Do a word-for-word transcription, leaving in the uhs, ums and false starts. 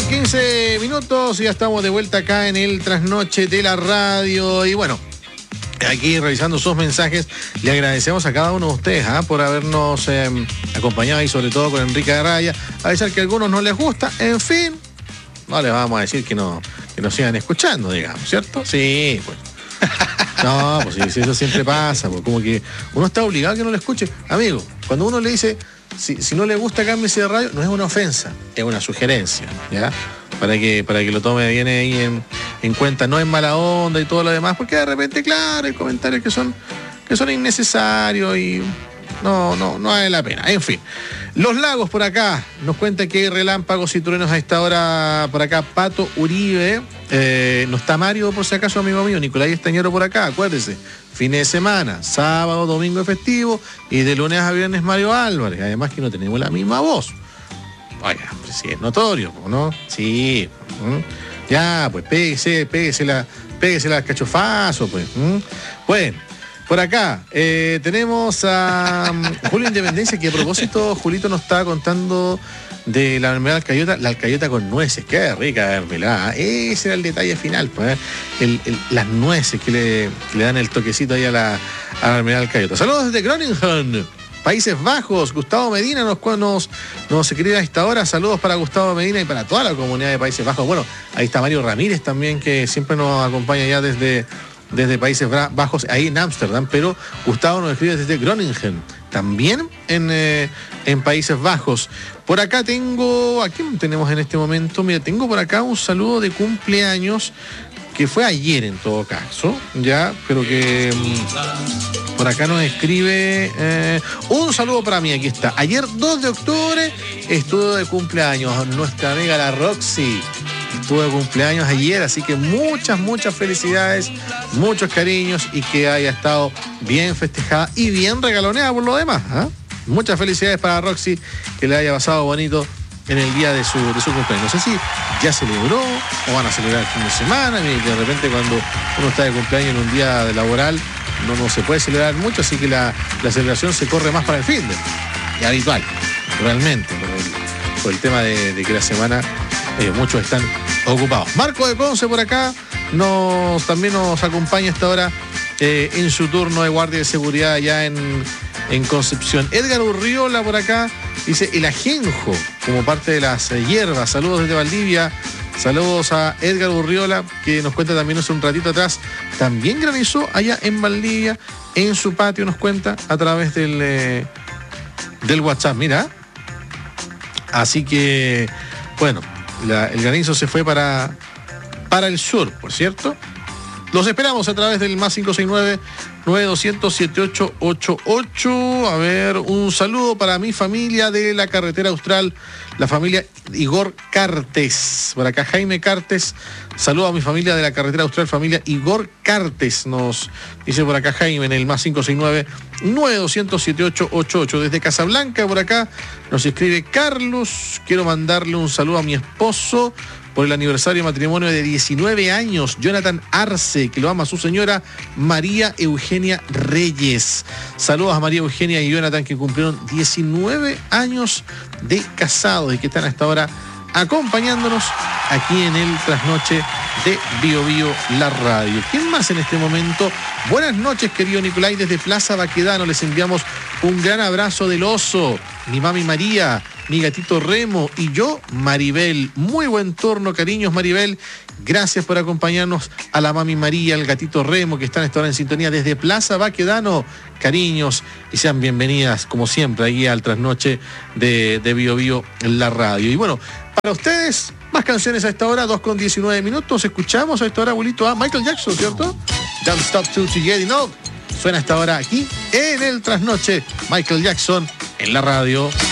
con quince minutos, ya estamos de vuelta acá en el Trasnoche de la Radio. Y bueno, aquí revisando sus mensajes, le agradecemos a cada uno de ustedes ¿eh? por habernos eh, acompañado y sobre todo con Enrique Araya. A pesar que a algunos no les gusta, en fin, no les vamos a decir que no, que nos sigan escuchando, digamos, ¿cierto? Sí, pues. No, pues sí, eso siempre pasa, pues como que uno está obligado a que no lo escuche. Amigo, cuando uno le dice, si, si no le gusta, cámbiese de radio, no es una ofensa, es una sugerencia, ¿ya? Para que, para que lo tome bien ahí en, en cuenta, no es mala onda y todo lo demás, porque de repente, claro, hay comentarios que son, que son innecesarios y no, no, no vale la pena. En fin. Los Lagos por acá, nos cuenta que hay relámpagos y truenos a esta hora por acá. Pato Uribe, eh, no está Mario por si acaso, amigo mío, Nicolás Estañero por acá, acuérdese, fines de semana, sábado, domingo festivo y de lunes a viernes Mario Álvarez, además que no tenemos la misma voz. Oiga, pues sí, es notorio, ¿no? Sí, ¿m? Ya, pues péguese, péguese la, péguese la cachofazo, pues. ¿m? Bueno. Por acá eh, tenemos a um, Julio Independencia, que a propósito, Julito nos estaba contando de la mermelada alcayota, la alcayota con nueces. Qué rica mermelada. Ese era el detalle final, pues, el, el, las nueces que le, que le dan el toquecito ahí a la, a la mermelada alcayota. Saludos desde Groningen, Países Bajos. Gustavo Medina nos, nos, nos escribe a esta hora. Saludos para Gustavo Medina y para toda la comunidad de Países Bajos. Bueno, ahí está Mario Ramírez también, que siempre nos acompaña ya desde... desde Países Bajos, ahí en Ámsterdam, pero Gustavo nos escribe desde Groningen, también en, eh, en Países Bajos. Por acá tengo, ¿a quién tenemos en este momento? Mira, tengo por acá un saludo de cumpleaños, que fue ayer en todo caso, ya, pero que mmm, por acá nos escribe, eh, un saludo para mí, aquí está. Ayer dos de octubre estuvo de cumpleaños nuestra amiga la Roxy. Estuvo de cumpleaños ayer, así que muchas, muchas felicidades, muchos cariños y que haya estado bien festejada y bien regaloneada por lo demás. ¿eh? Muchas felicidades para Roxy, que le haya pasado bonito en el día de su, de su cumpleaños. No sé si ya celebró o van a celebrar el fin de semana, y de repente cuando uno está de cumpleaños en un día de laboral no, no se puede celebrar mucho, así que la, la celebración se corre más para el fin de, y habitual, realmente, por el, por el tema de, de que la semana eh, muchos están ocupados. Marco de Conce por acá nos, también nos acompaña esta hora eh, en su turno de guardia de seguridad allá en, en Concepción. Edgar Urriola por acá dice el ajenjo como parte de las eh, hierbas. Saludos desde Valdivia. Saludos a Edgar Urriola, que nos cuenta también hace un ratito atrás. También granizó allá en Valdivia, en su patio, nos cuenta a través del, eh, del WhatsApp. Mira. Así que, bueno, la, el granizo se fue para, para el sur, por cierto. Los esperamos a través del más cinco seis nueve, nueve dos cero cero, siete ocho ocho ocho. A ver, un saludo para mi familia de la carretera austral, la familia Igor Cartes. Por acá Jaime Cartes. Saludo a mi familia de la carretera austral, familia Igor Cartes. Nos dice por acá Jaime en el más cinco seis nueve, nueve dos cero cero, siete ocho ocho ocho. Desde Casablanca por acá nos escribe Carlos. Quiero mandarle un saludo a mi esposo por el aniversario de matrimonio de diecinueve años, Jonathan Arce, que lo ama su señora María Eugenia Reyes. Saludos a María Eugenia y Jonathan, que cumplieron diecinueve años de casados y que están hasta ahora acompañándonos aquí en el Trasnoche de Bio Bio, la radio. ¿Quién más en este momento? Buenas noches, querido Nicolai, desde Plaza Baquedano. Les enviamos un gran abrazo del oso, mi mami María, mi gatito Remo y yo, Maribel. Muy buen turno, cariños, Maribel. Gracias por acompañarnos a la mami María, al gatito Remo, que están esta hora en sintonía desde Plaza Baquedano. Cariños y sean bienvenidas, como siempre, ahí al Trasnoche de, de Bio Bio, la radio. Y bueno, para ustedes, más canciones a esta hora, dos con diecinueve minutos. Escuchamos a esta hora, abuelito, a Michael Jackson, ¿cierto? Don't Stop Till You Get Enough. Suena a esta hora aquí en el Trasnoche, Michael Jackson en la radio.